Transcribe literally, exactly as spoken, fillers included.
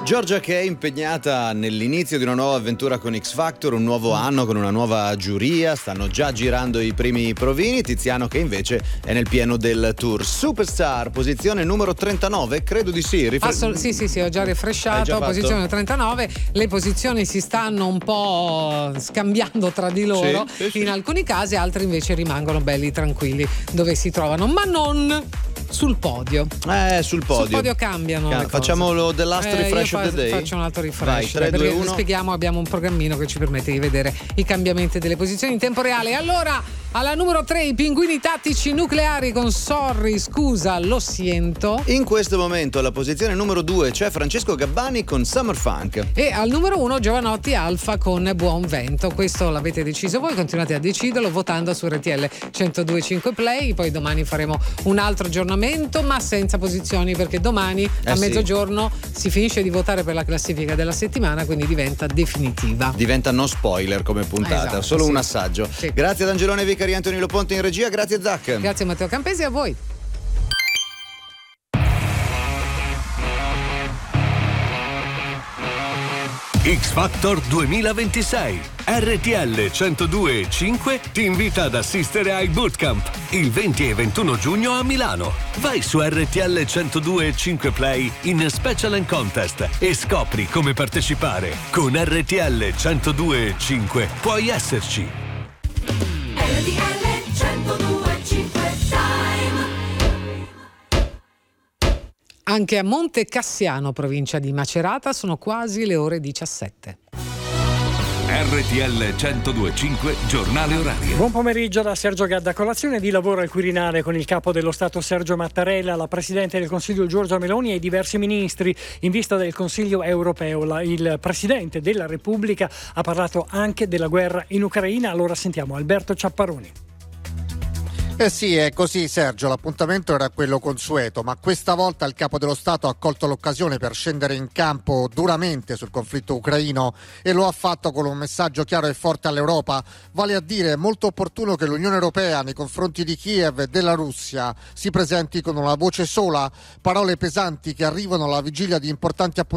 Giorgia, che è impegnata nell'inizio di una nuova avventura con X Factor, un nuovo anno con una nuova giuria, stanno già girando i primi provini. Tiziano, che invece è nel pieno del tour. Superstar, posizione numero trentanove, credo di sì. Rifre- Assol- sì, sì, sì, ho già refresciato, già posizione trentanove. Le posizioni si stanno un po' scambiando tra di loro, sì, sì, sì. In alcuni casi, altri invece rimangono belli tranquilli dove si trovano, ma non sul podio. Eh, sul podio. Sul podio cambiano. Ca- le cose. Facciamo the last Eh, refresh io of the fa- day. Faccio un altro refresh. Vai, tre, perché due, uno. spieghiamo, abbiamo un programmino che ci permette di vedere i cambiamenti delle posizioni in tempo reale. Allora, alla numero tre, i pinguini tattici nucleari con Sorry, scusa, lo siento. In questo momento alla posizione numero due c'è Francesco Gabbani con Summer Funk. E al numero uno Giovanotti Alfa con Buon Vento. Questo l'avete deciso voi, continuate a deciderlo votando su R T L centodue e cinque Play. Poi domani faremo un altro aggiornamento, ma senza posizioni, perché domani Eh a sì. mezzogiorno si finisce di votare per la classifica della settimana, quindi diventa definitiva. Diventa no spoiler come puntata, Esatto, solo sì. un assaggio. Sì. Grazie ad Angelone Vicari, Antonino Ponte in regia, grazie Zac. Grazie Matteo Campesi, a voi. X Factor duemilaventisei. R T L centodue e cinque ti invita ad assistere ai Bootcamp il venti e ventuno giugno a Milano. Vai su R T L centodue e cinque Play in Special and Contest e scopri come partecipare. Con R T L centodue e cinque puoi esserci. R T L centodue e cinque Time. Anche a Monte Cassiano, provincia di Macerata, sono quasi le ore diciassette. R T L centodue e cinque giornale orario. Buon pomeriggio da Sergio Gadda. Colazione di lavoro al Quirinale con il capo dello Stato Sergio Mattarella, la Presidente del Consiglio Giorgia Meloni e diversi ministri in vista del Consiglio europeo. La, il Presidente della Repubblica ha parlato anche della guerra in Ucraina. Allora sentiamo Alberto Ciapparoni. Eh sì, è così Sergio, l'appuntamento era quello consueto, ma questa volta il capo dello Stato ha colto l'occasione per scendere in campo duramente sul conflitto ucraino e lo ha fatto con un messaggio chiaro e forte all'Europa, vale a dire è molto opportuno che l'Unione Europea nei confronti di Kiev e della Russia si presenti con una voce sola, parole pesanti che arrivano alla vigilia di importanti appuntamenti